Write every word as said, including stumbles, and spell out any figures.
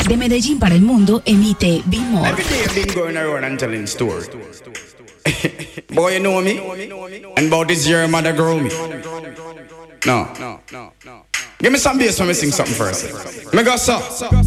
De Medellín para el mundo emite Be More. Every day I've been going around and telling stories. Boy, you know me? And about this year, mother grow me. No. Give me some bass when we sing something first. Me go so.